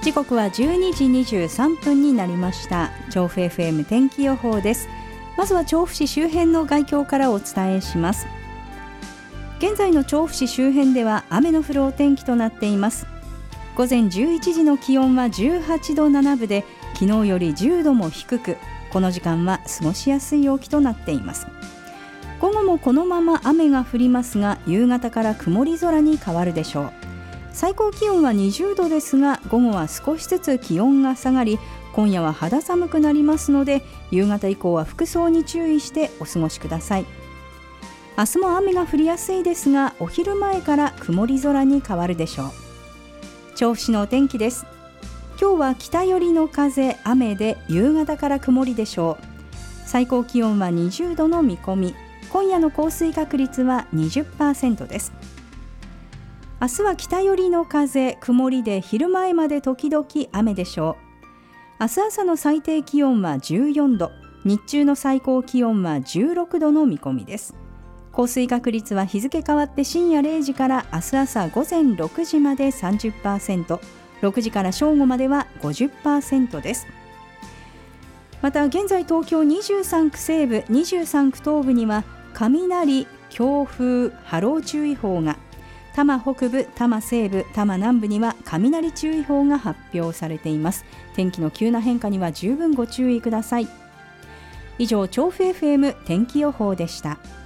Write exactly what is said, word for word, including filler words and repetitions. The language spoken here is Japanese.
時刻はじゅうにじにじゅうさんぷんになりました。調布 エフエム 天気予報です。まずは調布市周辺の概況からお伝えします。現在の調布市周辺では雨の降るお天気となっています。午前じゅういちじの気温はじゅうはちどななぶで、昨日よりじゅうども低く、この時間は過ごしやすい陽気となっています。午後もこのまま雨が降りますが、夕方から曇り空に変わるでしょう。最高気温はにじゅうどですが、午後は少しずつ気温が下がり、今夜は肌寒くなりますので、夕方以降は服装に注意してお過ごしください。明日も雨が降りやすいですが、お昼前から曇り空に変わるでしょう。調布市のお天気です。今日は北寄りの風、雨で夕方から曇りでしょう。最高気温はにじゅうどの見込み、今夜の降水確率は にじゅっパーセント です。明日は北寄りの風、曇りで昼前まで時々雨でしょう。明日朝の最低気温はじゅうよんど、日中の最高気温はじゅうろくどの見込みです。降水確率は日付変わって深夜れいじから明日朝午前ろくじまで さんじゅっパーセント、ろくじから正午までは ごじゅっパーセント です。また現在東京にじゅうさんく西部、にじゅうさんく東部には雷、強風、波浪注意報が、多摩北部、多摩西部、多摩南部には雷注意報が発表されています。天気の急な変化には十分ご注意ください。以上、調布 エフエム 天気予報でした。